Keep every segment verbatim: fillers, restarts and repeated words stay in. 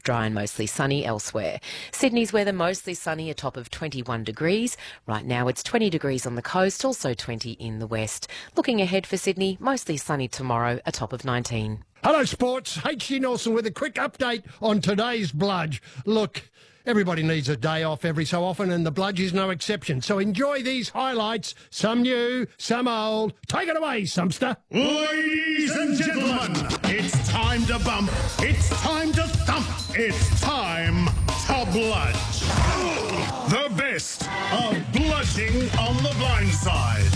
dry and mostly sunny elsewhere. Sydney's weather mostly sunny, a top of twenty-one degrees. Right now it's twenty degrees on the coast, also twenty in the west. Looking ahead for Sydney, mostly sunny tomorrow, a top of nineteen. Hello, sports. H G Nelson with a quick update on today's Bludge. Look, everybody needs a day off every so often, and the Bludge is no exception. So enjoy these highlights, some new, some old. Take it away, Sumster. Ladies and gentlemen, it's time to bump. It's time to thump. It's time to bludge. The best of bludging on the blind side.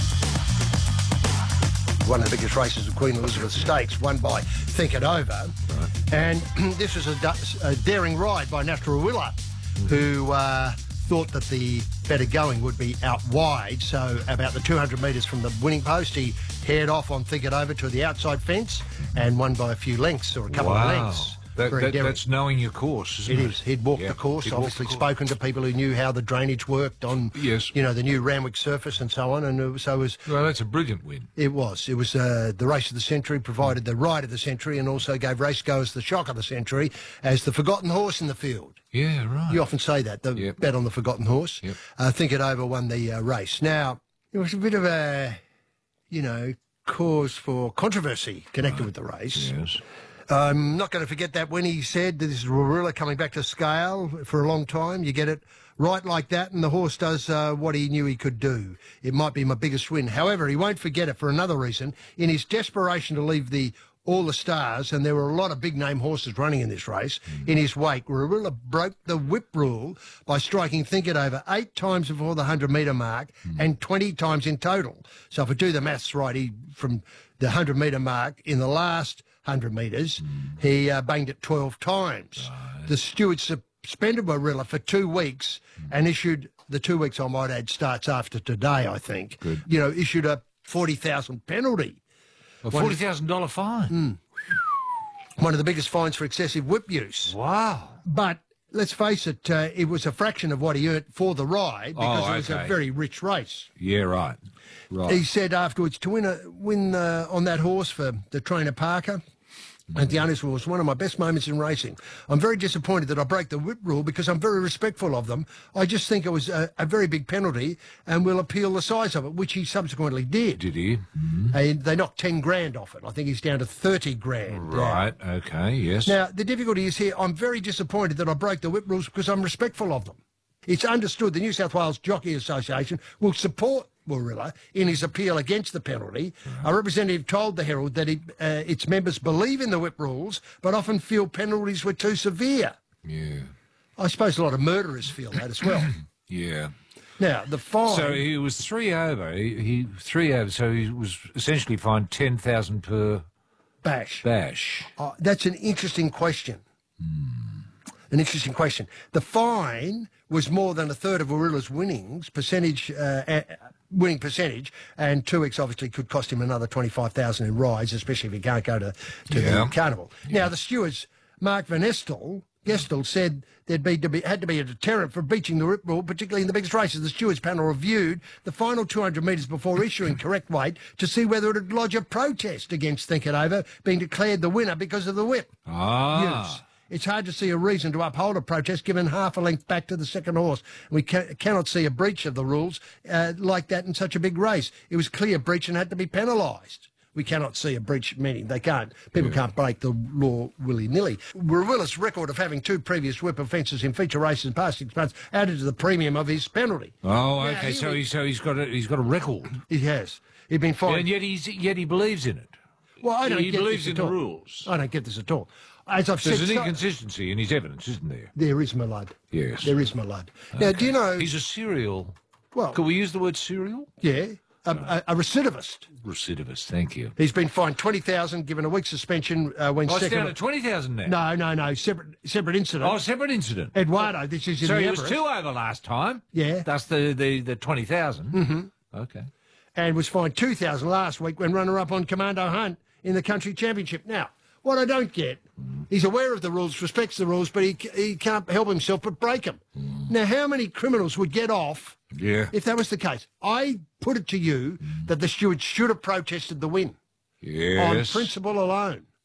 One of the biggest races of Queen Elizabeth Stakes, won by Think It Over. Right. And this was a, a daring ride by Nasrullah, mm-hmm. who uh, thought that the better going would be out wide. So about the two hundred metres from the winning post, he haired off on Think It Over to the outside fence and won by a few lengths or a couple wow. of lengths. That, that, that's knowing your course, isn't it? It is. He'd walked yeah. the course, He'd obviously the course. spoken to people who knew how the drainage worked on, yes. you know, the new Randwick surface and so on. And it was, so it was. Well, that's a brilliant win. It was. It was uh, the race of the century, provided the ride of the century, and also gave race goers the shock of the century as the forgotten horse in the field. Yeah, right. You often say that, the yep. bet on the forgotten horse. Yep. Uh, Think It Over won the uh, race. Now, it was a bit of a, you know, cause for controversy connected right. with the race. Yes. I'm not going to forget that when he said that this is Warilla coming back to scale for a long time. You get it right like that, and the horse does uh, what he knew he could do. It might be my biggest win. However, he won't forget it for another reason. In his desperation to leave the All the Stars, and there were a lot of big-name horses running in this race, mm. in his wake, Warilla broke the whip rule by striking Think It Over eight times before the hundred-metre mark mm. and twenty times in total. So if I do the maths right, he from the hundred-metre mark in the last hundred metres, mm. he uh, banged it twelve times. Right. The steward suspended Warilla for two weeks mm. and issued, the two weeks I might add starts after today, I think, Good. you know, issued a forty thousand penalty. A forty thousand dollars fine? Mm, one of the biggest fines for excessive whip use. Wow. But let's face it, uh, it was a fraction of what he earned for the ride because oh, it was okay. a very rich race. Yeah, right. Right. He said afterwards to win a, win uh, on that horse for the trainer Parker at the Owners' War was one of my best moments in racing. I'm very disappointed that I broke the whip rule because I'm very respectful of them. I just think it was a, a very big penalty and will appeal the size of it, which he subsequently did. Did he? Mm-hmm. And they knocked ten grand off it. I think he's down to thirty grand. Right, now. okay, yes. Now, the difficulty is here, I'm very disappointed that I broke the whip rules because I'm respectful of them. It's understood the New South Wales Jockey Association will support Warilla in his appeal against the penalty. Right. A representative told the Herald that he, uh, its members believe in the whip rules but often feel penalties were too severe. Yeah. I suppose a lot of murderers feel that as well. Yeah. Now, the fine... So he was three over. He, he three over, so he was essentially fined ten thousand per... Bash. Bash. Uh, that's an interesting question. Hmm. An interesting question. The fine was more than a third of Warilla's winnings, percentage, uh, uh, winning percentage, and two weeks obviously could cost him another twenty-five thousand in rides, especially if he can't go to, to yeah. the carnival. Yeah. Now, the stewards, Mark Van Estel, Gestel said there'd be, to be had to be a deterrent for breaching the whip rule, particularly in the biggest races. The stewards panel reviewed the final two hundred metres before issuing correct weight to see whether it would lodge a protest against Think It Over being declared the winner because of the whip Ah. use. It's hard to see a reason to uphold a protest given half a length back to the second horse. We ca cannot see a breach of the rules uh, like that in such a big race. It was clear breach and had to be penalised. We cannot see a breach, meaning they can't. People yeah. can't break the law willy-nilly. Warilla's record of having two previous whip offences in feature races in past six months added to the premium of his penalty. Oh, okay. Now, he, so, he, so he's got a, he's got a record. He has. He's been fined. And yet he's yet he believes in it. Well, I don't he get believes this in at all. the rules. I don't get this at all. As I've There's said, an so, inconsistency in his evidence, isn't there? there is, my lad. Yes. There is, my lad. Okay. Now, do you know... He's a serial... Well... Can we use the word serial? Yeah. A, a, a recidivist. Recidivist, thank you. He's been fined twenty thousand, given a week's suspension uh, when oh, second... it's down to twenty thousand now? No, no, no. Separate separate incident. Oh, separate incident. Eduardo, this is in so the he Everest. was two over last time? Yeah. That's the, the, the twenty thousand? Mm-hmm. Okay. And was fined two thousand last week when runner-up on Commando Hunt in the country championship. Now, what I don't get, mm. he's aware of the rules, respects the rules, but he, he can't help himself but break them. Mm. Now, how many criminals would get off yeah. if that was the case? I put it to you mm. that the stewards should have protested the win. Yes. On principle alone.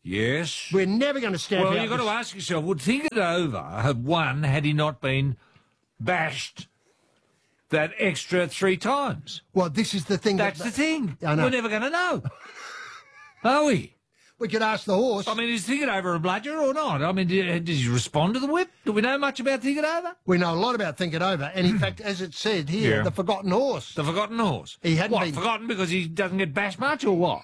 Yes. We're never going to stamp Well, out you've got to this- ask yourself, would Think It Over have won had he not been bashed that extra three times? Well, this is the thing. That's that, the thing. I know. We're never going to know. Are we? We could ask the horse. I mean, is Think It Over a bludger or not? I mean, did, did he respond to the whip? Do we know much about Think It Over? We know a lot about Think It Over, and in fact, as it said here, Yeah. the forgotten horse. The forgotten horse. He hadn't what, been- forgotten because he doesn't get bashed much or what?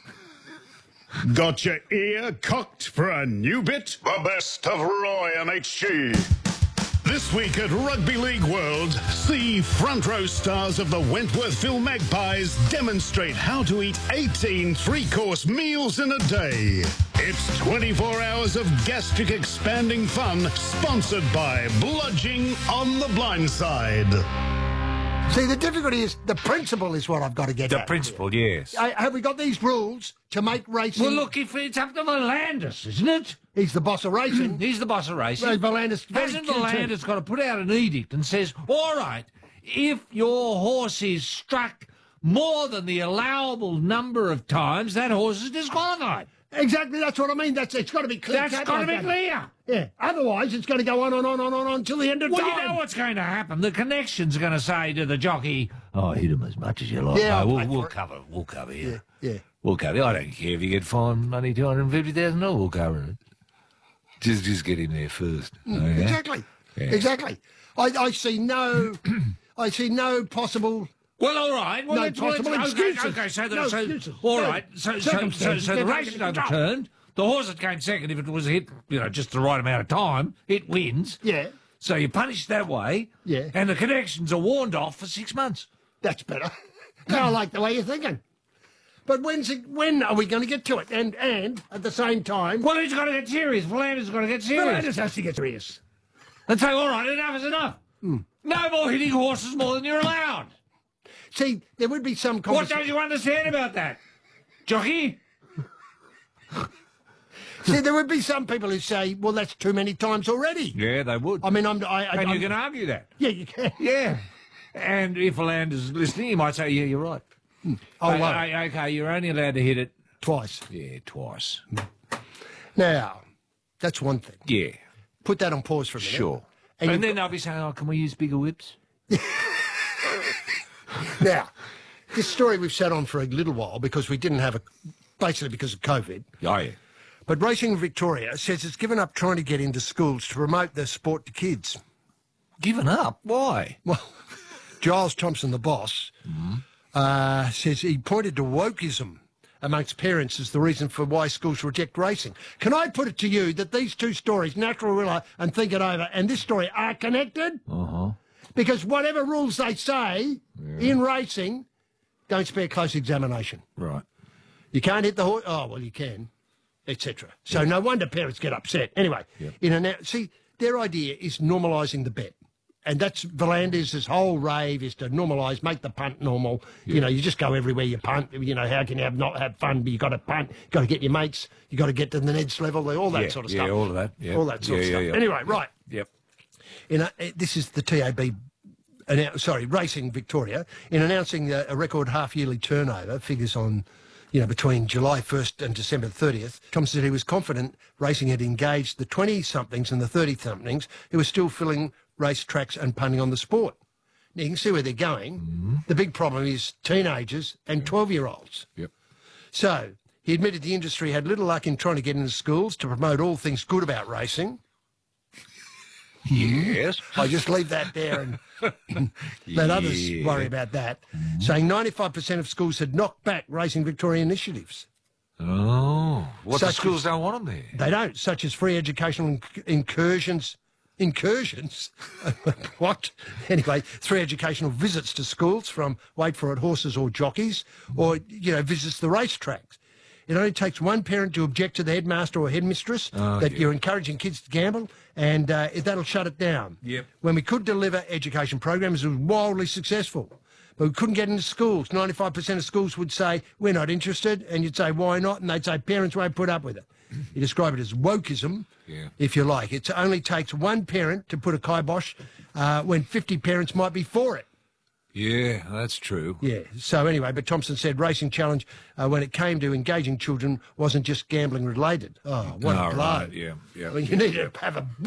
Got your ear cocked for a new bit? The best of Roy and H G. This week at Rugby League World, see front row stars of the Wentworthville Magpies demonstrate how to eat eighteen three-course meals in a day. It's twenty-four hours of gastric expanding fun, sponsored by Bludging on the Blind Side. See, the difficulty is the principle is what I've got to get The at. principle, yes. Uh, have we got these rules to make racing? Well, look, if it's up to Volandis, isn't it? He's the boss of racing. He's the boss of racing. Well, Volandis very Hasn't keen too. Volandis got to put out an edict and says, all right, if your horse is struck more than the allowable number of times, that horse is disqualified. Exactly, that's what I mean. That's it's got to be clear. That's cut got to like be that. clear. Yeah. Otherwise, it's going to go on and on and on and on until the end of Well, time. you know what's going to happen. The connection's going to say to the jockey, "Oh, hit him as much as you like. Yeah, I'll mate. pay we'll, we'll for it." cover. We'll cover you. Yeah, yeah. We'll cover you. I don't care if you get fined money two hundred and fifty thousand dollars. We'll cover it. Just, just get him there first. Okay? Exactly. Yeah. Exactly. I, I see no. I see no possible. Well, all right. Well, No let's, let's, possible okay, excuses. okay. So, the, No so excuses. all No right. So, so, so, circumstances. so the They're race is taking the job. overturned. The horse that came second, if it was hit, you know, just the right amount of time, it wins. Yeah. So you're punished that way. Yeah. And the connections are warned off for six months. That's better. I like the way you're thinking. But when's it, when are we going to get to it? And and at the same time, Well, who's got to get serious? Volandis got to get serious. Volandis has to get serious. And say, all right, enough is enough. Mm. No more hitting horses more than you're allowed. See, there would be some What conversation. don't you understand about that? Jockey? See, there would be some people who say, "Well, that's too many times already." Yeah, they would. I mean, I'm. I, I, and I'm you can argue that. Yeah, you can. Yeah. And if Volandis is listening, he might say, yeah, you're right. Oh, Hey, well, hey, okay, you're only allowed to hit it. twice. Yeah, twice. Now, that's one thing. Yeah, Put that on pause for a minute. sure. And And, you've then they'll be saying, oh, can we use bigger whips? Now, this story we've sat on for a little while because we didn't have a, basically because of COVID. Oh, yeah. But Racing Victoria says it's given up trying to get into schools to promote their sport to kids. Given up? Why? Well, Giles Thompson, the boss, uh, says he pointed to wokeism amongst parents as the reason for why schools reject racing. Can I put it to you that these two stories, Natural Rilla and Think It Over, and this story are connected? Uh-huh. Because whatever rules they say in racing, don't spare close examination. Right. You can't hit the horse. Oh, well, you can, et cetera. So no wonder parents get upset. Anyway, Yep. in an, see, their idea is normalising the bet. And that's Volandis' whole rave is to normalise, make the punt normal. You know, you just go everywhere you punt. You know, how can you have not have fun? But you got to punt. You got to get your mates. You got to get to the Neds level. All that Yeah, sort of yeah, stuff. all of that, yeah. All that sort Yeah, of yeah, stuff. yeah. Anyway, right. Yep. In a, this is the T A B. Annou- sorry, Racing Victoria, in announcing a, a record half-yearly turnover figures on, you know, between July first and December thirtieth, Tom said he was confident racing had engaged the twenty-somethings and the thirty-somethings who were still filling race tracks and punting on the sport. Now, you can see where they're going. Mm-hmm. The big problem is teenagers and twelve-year-olds. Yep. So he admitted the industry had little luck in trying to get into schools to promote all things good about racing. Yes. I just leave that there and let others Yeah. worry about that. Saying ninety-five percent of schools had knocked back Racing Victoria initiatives. Oh. What, the Such schools as- don't want them there? They don't, such as free educational inc- incursions. Incursions? What? Anyway, three educational visits to schools from, wait for it, horses or jockeys, or, you know, visits to the racetracks. It only takes one parent to object to the headmaster or headmistress Oh, that yeah. you're encouraging kids to gamble, and uh, that'll shut it down. Yep. When we could deliver education programs, it was wildly successful. But we couldn't get into schools. ninety-five percent of schools would say, we're not interested, and you'd say, why not? And they'd say, parents won't put up with it. You describe it as wokeism, Yeah. if you like. It only takes one parent to put a kibosh uh, when fifty parents might be for it. Yeah, that's true. Yeah. So anyway, but Thompson said Racing Challenge, uh, when it came to engaging children, wasn't just gambling related. Oh, what Oh, a blow. right, yeah, yeah. I mean, you need to have a